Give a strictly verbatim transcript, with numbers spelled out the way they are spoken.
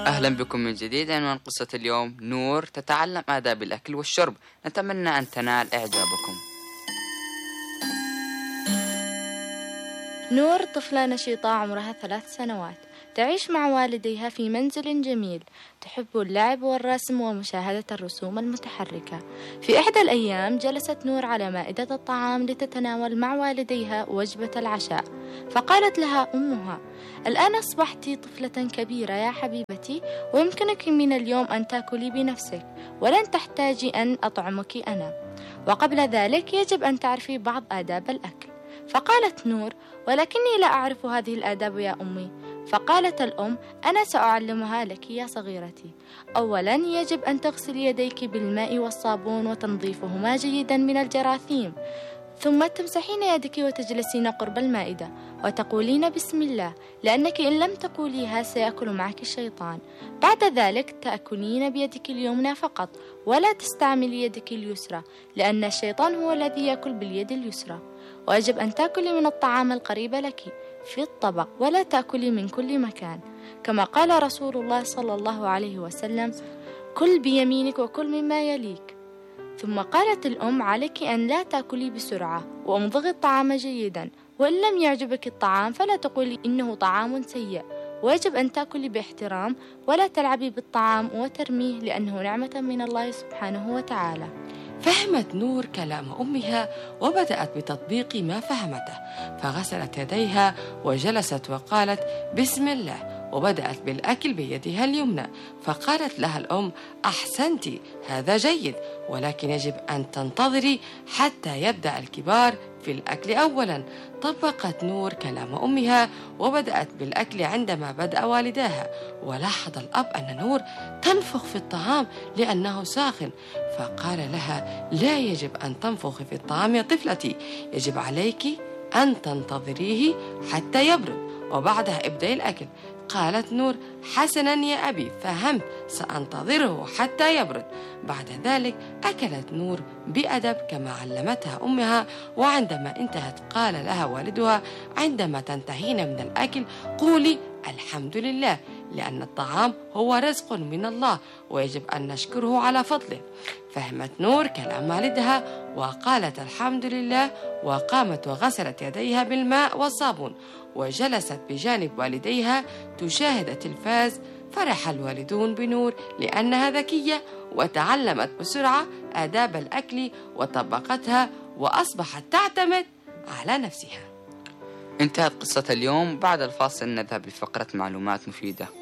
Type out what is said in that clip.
أهلا بكم من جديد. عنوان قصة اليوم: نور تتعلم آداب الأكل والشرب. نتمنى أن تنال إعجابكم. نور طفلة نشيطة عمرها ثلاث سنوات، تعيش مع والديها في منزل جميل، تحب اللعب والرسم ومشاهدة الرسوم المتحركة. في إحدى الأيام جلست نور على مائدة الطعام لتتناول مع والديها وجبة العشاء، فقالت لها أمها: الآن أصبحت طفلة كبيرة يا حبيبتي، ويمكنك من اليوم أن تأكلي بنفسك ولن تحتاجي أن أطعمك أنا، وقبل ذلك يجب أن تعرفي بعض آداب الأكل. فقالت نور: ولكني لا أعرف هذه الآداب يا أمي. فقالت الأم: أنا سأعلمها لك يا صغيرتي. أولا يجب أن تغسلي يديك بالماء والصابون وتنظيفهما جيدا من الجراثيم، ثم تمسحين يدك وتجلسين قرب المائدة وتقولين بسم الله، لأنك إن لم تقوليها سيأكل معك الشيطان. بعد ذلك تأكلين بيدك اليمنى فقط، ولا تستعملي يدك اليسرى، لأن الشيطان هو الذي يأكل باليد اليسرى. ويجب أن تأكلي من الطعام القريب لك في الطبق، ولا تأكلي من كل مكان، كما قال رسول الله صلى الله عليه وسلم: كل بيمينك وكل مما يليك. ثم قالت الأم: عليك أن لا تأكلي بسرعة، وامضغي الطعام جيدا، وإن لم يعجبك الطعام فلا تقولي إنه طعام سيء، ويجب أن تأكلي باحترام، ولا تلعبي بالطعام وترميه، لأنه نعمة من الله سبحانه وتعالى. فهمت نور كلام أمها وبدأت بتطبيق ما فهمته، فغسلت يديها وجلست وقالت بسم الله، وبدأت بالأكل بيدها اليمنى. فقالت لها الأم: أحسنت، هذا جيد، ولكن يجب أن تنتظري حتى يبدأ الكبار في الأكل أولا. طبقت نور كلام أمها وبدأت بالأكل عندما بدأ والداها، ولاحظ الأب أن نور تنفخ في الطعام لأنه ساخن، فقال لها: لا يجب أن تنفخي في الطعام يا طفلتي، يجب عليك أن تنتظريه حتى يبرد وبعدها ابدأي الأكل. قالت نور: حسنا يا أبي، فهمت، سأنتظره حتى يبرد. بعد ذلك أكلت نور بأدب كما علمتها أمها، وعندما انتهت قال لها والدها: عندما تنتهين من الأكل قولي الحمد لله، لأن الطعام هو رزق من الله ويجب أن نشكره على فضله. فهمت نور كلام والدها وقالت الحمد لله، وقامت وغسلت يديها بالماء والصابون وجلست بجانب والديها تشاهد التلفاز. فرح الوالدون بنور لأنها ذكية وتعلمت بسرعة آداب الأكل وطبقتها، وأصبحت تعتمد على نفسها. انتهت قصة اليوم. بعد الفاصل نذهب لفقرة معلومات مفيدة.